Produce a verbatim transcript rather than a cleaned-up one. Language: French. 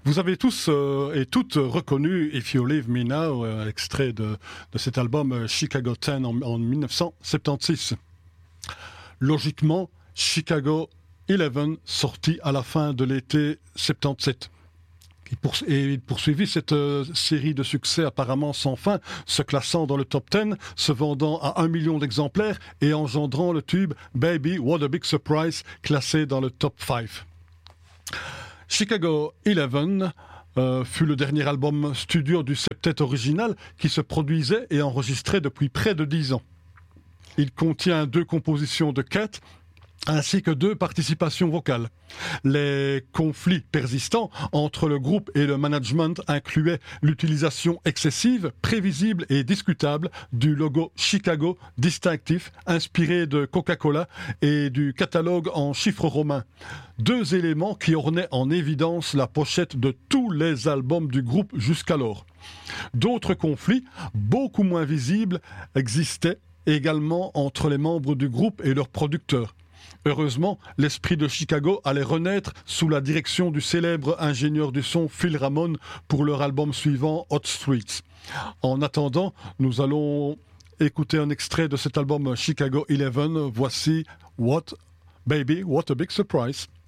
Vous avez tous euh, et toutes reconnu If You Leave Me Now, euh, extrait de, de cet album euh, Chicago dix en, en dix-neuf cent soixante-seize. Logiquement, Chicago onze sorti à la fin de l'été soixante-dix-sept. Et il poursuivit cette euh, série de succès apparemment sans fin, se classant dans le top dix, se vendant à un million d'exemplaires et engendrant le tube Baby What a Big Surprise, classé dans le top cinq. Chicago onze euh, fut le dernier album studio du septet original qui se produisait et enregistrait depuis près de dix ans. Il contient deux compositions de Kate, ainsi que deux participations vocales. Les conflits persistants entre le groupe et le management incluaient l'utilisation excessive, prévisible et discutable du logo Chicago distinctif, inspiré de Coca-Cola et du catalogue en chiffres romains. Deux éléments qui ornaient en évidence la pochette de tous les albums du groupe jusqu'alors. D'autres conflits, beaucoup moins visibles, existaient également entre les membres du groupe et leurs producteurs. Heureusement, l'esprit de Chicago allait renaître sous la direction du célèbre ingénieur du son Phil Ramone pour leur album suivant Hot Streets. En attendant, nous allons écouter un extrait de cet album Chicago onze. Voici What, Baby, What a Big Surprise.